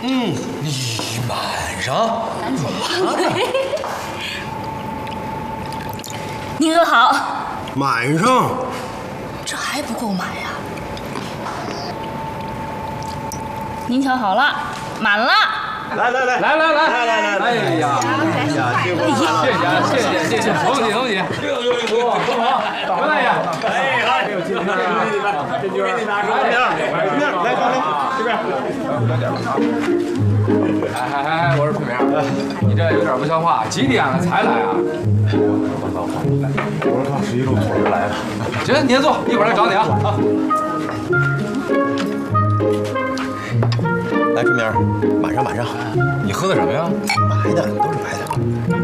你满上。 赶紧。您哥好。 满上。 这还不够满呀？您瞧好了，满了。 来！哎呀，谢谢，恭喜！哇，何大爷，哎，这军，给你拿出来，来，这边，哎，我说春明，你这有点不像话，几点了才来啊？ 我是靠11路腿来的。 行，你先坐，一会儿来找你啊。 来，春明，满上。 你喝的什么呀？ 白的，都是白的。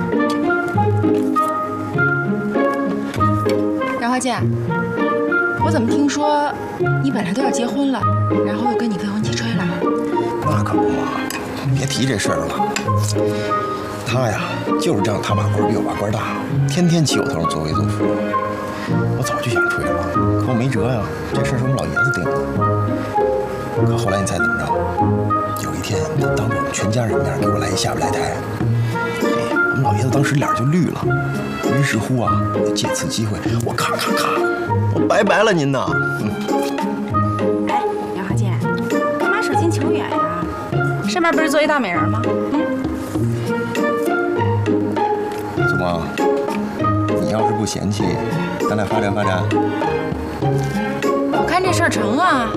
杨华健，我怎么听说你本来都要结婚了，然后又跟你未婚妻吹了？ 那可不嘛，别提这事儿了。他呀，就是仗他把官比我把官大，天天骑我头上作威作福。我早就想吹了，可我没辙呀，这事儿是我们老爷子定的。可后来你猜怎么着？有一天，他当着我们全家人面给我来一下不来台。嘿，我们老爷子当时脸就绿了。于是乎啊，我就借此机会，我咔，我拜拜了您呐。 哎，杨华健，干嘛舍近求远呀？上面不是做一大美人吗？ 祖萌，你要是不嫌弃，咱俩发展。 我看这事儿成啊。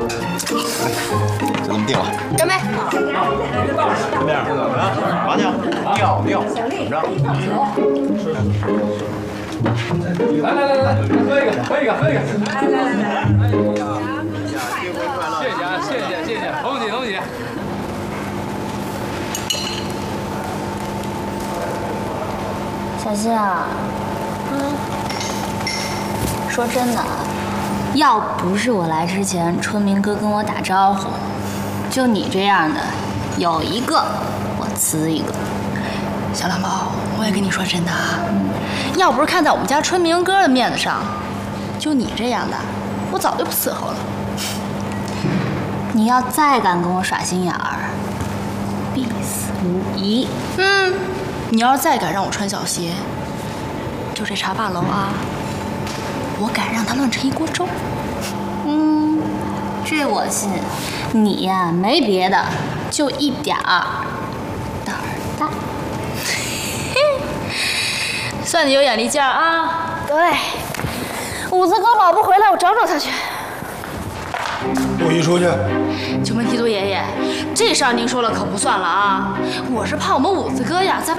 就这么定了。 干杯！ 这边，麻将，尿，怎么着？ 来，喝一个。来，谢谢，恭喜！ 小新啊，说真的啊，要不是我来之前春明哥跟我打招呼，就你这样的，有一个我辞一个。 小蓝猫，我也跟你说真的啊，要不是看在我们家春明哥的面子上，就你这样的，我早就不伺候了。 你要再敢跟我耍心眼儿，必死无疑。 你要是再敢让我穿小鞋，就这茶坝楼啊，我敢让它乱成一锅粥。 这我信。你呀，没别的，就一点儿胆儿大。 算你有眼力劲儿啊！ 对，武子哥老不回来，我找他去。 不许出去！ 九门提督爷爷，这事儿您说了可不算了啊！我是怕我们武子哥呀，在外